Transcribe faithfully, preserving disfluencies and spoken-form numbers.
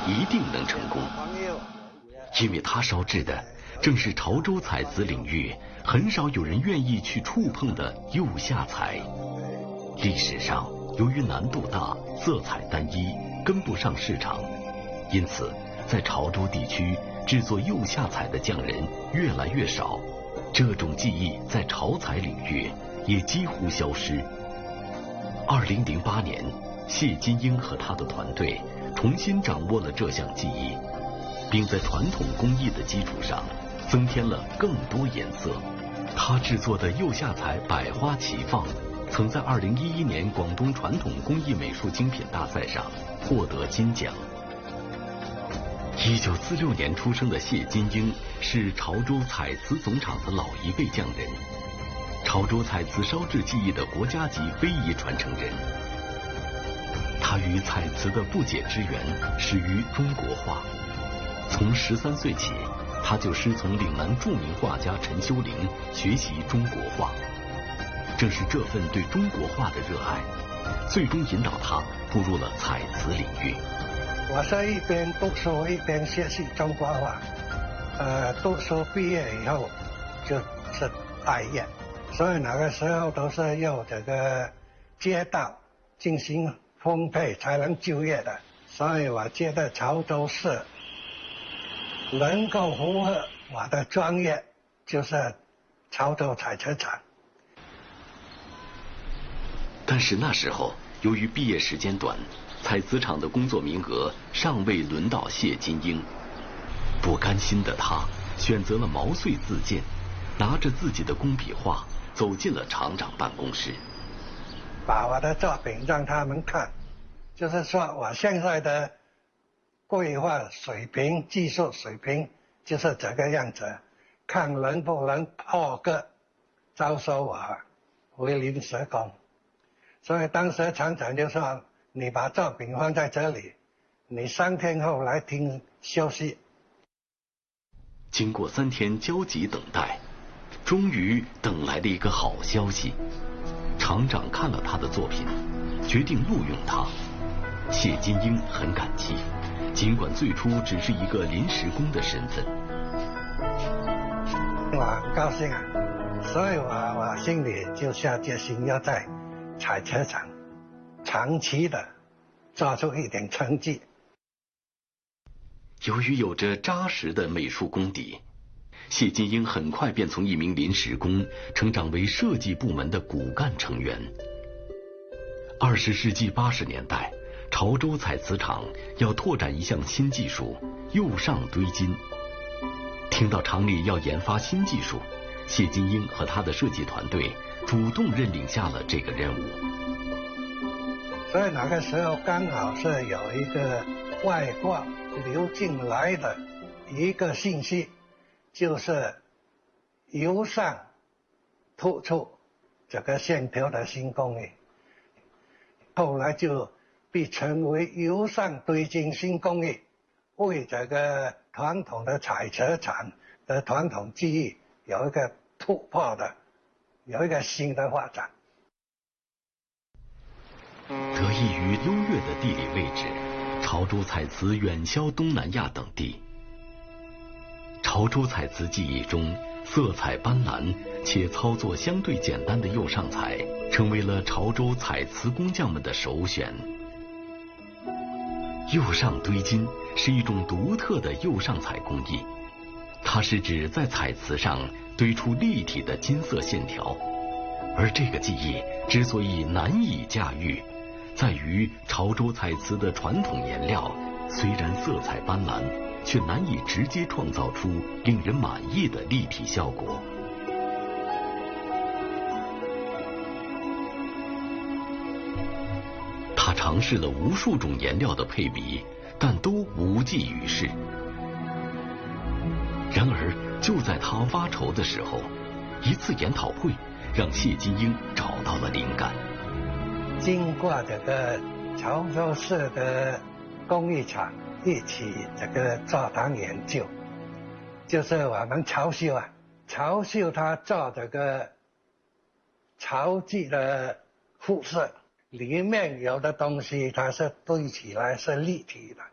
一定能成功，因为他烧制的正是潮州彩瓷领域很少有人愿意去触碰的釉下彩。历史上，由于难度大、色彩单一，跟不上市场，因此在潮州地区制作釉下彩的匠人越来越少，这种技艺在潮彩领域也几乎消失。二零零八年，谢金英和他的团队重新掌握了这项技艺，并在传统工艺的基础上增添了更多颜色。他制作的釉下彩百花齐放，曾在二零一一年广东传统工艺美术精品大赛上获得金奖。一九四六年出生的谢金英是潮州彩瓷总厂的老一辈匠人，潮州彩瓷烧制技艺的国家级非遗传承人。他与彩瓷的不解之缘始于中国画。从十三岁起，他就师从岭南著名画家陈修龄学习中国画。正是这份对中国画的热爱，最终引导他步入了彩瓷领域。 我是一边读书一边学习中国画，呃，读书毕业以后就是待业，所以那个时候都是要这个街道进行分配才能就业的，所以我觉得潮州市能够符合我的专业，就是潮州彩瓷厂。 但是那时候，由于毕业时间短，彩瓷厂的工作名额尚未轮到谢金英。不甘心的他选择了毛遂自荐，拿着自己的工笔画走进了厂长办公室， 把我的作品让他们看，就是说我现在的绘画水平、技术水平就是这个样子，看能不能破格招收我为临时工。所以当时厂长就说，你把作品放在这里，你三天后来听消息。 经过三天焦急等待，终于等来了一个好消息。厂长看了他的作品，决定录用他。谢金英很感激，尽管最初只是一个临时工的身份。 我很高兴啊，所以我我心里就下决心要在彩瓷厂长期的做出一点成绩。 由于有着扎实的美术功底，谢金英很快便从一名临时工成长为设计部门的骨干成员。二十世纪八十年代，潮州彩瓷厂要拓展一项新技术——釉上堆金。听到厂里要研发新技术，谢金英和他的设计团队主动认领下了这个任务。 所以那个时候刚好是有一个外国流进来的一个信息，就是釉上突出这个线条的新工艺，后来就被称为釉上堆金新工艺，为这个传统的彩瓷厂的传统技艺有一个突破的，有一个新的发展。 得益于优越的地理位置，潮州彩瓷远销东南亚等地。潮州彩瓷技艺中，色彩斑斓且操作相对简单的釉上彩，成为了潮州彩瓷工匠们的首选。釉上堆金是一种独特的釉上彩工艺，它是指在彩瓷上堆出立体的金色线条，而这个技艺之所以难以驾驭，在于潮州彩瓷的传统颜料虽然色彩斑斓，却难以直接创造出令人满意的立体效果。他尝试了无数种颜料的配比，但都无济于事。然而，就在他发愁的时候，一次研讨会让谢金英找到了灵感。 经过这个潮州市的工艺厂一起这个座谈研究，就是我们潮绣啊，潮绣它做这个潮记的复色，里面有的东西它是堆起来是立体的，